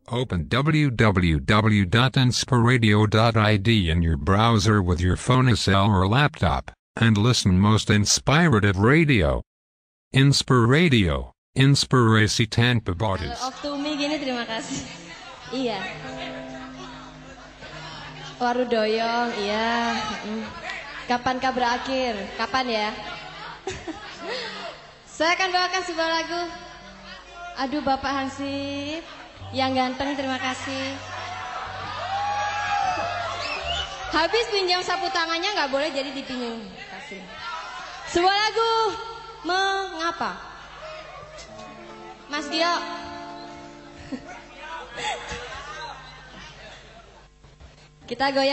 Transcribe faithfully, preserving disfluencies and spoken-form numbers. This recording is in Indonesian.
Open w w w dot inspiradio dot i d in your browser with your phone cell or laptop, and listen most inspirative radio. Inspiradio, inspirasi tanpa batas. Kalau off to me gini, terima kasih. Iya. Waru doyong, iya. Kapan kah berakhir? Kapan ya? Saya akan bawakan sebuah lagu. Aduh Bapak Hansip yang ganteng, terima kasih. Habis pinjam sapu tangannya nggak boleh, jadi dipinjam. Kasih. Sebuah lagu mengapa? Mas Gio. Kita goyang.